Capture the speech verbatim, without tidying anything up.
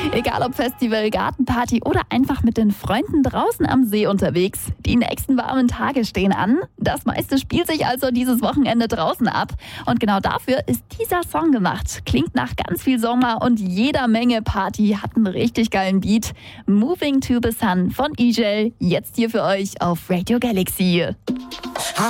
Egal ob Festival, Gartenparty oder einfach mit den Freunden draußen am See unterwegs. Die nächsten warmen Tage stehen an. Das meiste spielt sich also dieses Wochenende draußen ab. Und genau dafür ist dieser Song gemacht. Klingt nach ganz viel Sommer und jeder Menge Party. Hat einen richtig geilen Beat. Moving to the Sun von E J. Jetzt hier für euch auf Radio Galaxy.